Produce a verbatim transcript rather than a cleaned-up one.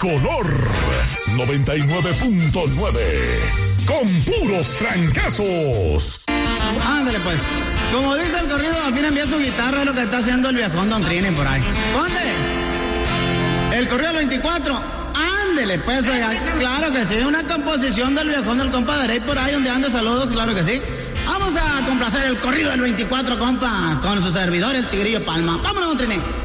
Tricolor noventa y nueve punto nueve. Con puros trancazos. Ándale pues. Como dice el corrido, afina envía su guitarra, es lo que está haciendo el viejón Don Trini por ahí. ¡Conde! El corrido del veinticuatro. Ándele pues, oiga. Claro que sí, una composición del viejón del compa de Rey por ahí donde anda, saludos, claro que sí. Vamos a complacer el corrido del veinticuatro, compa, con su servidor, el Tigrillo Palma. Vámonos, Don Trini.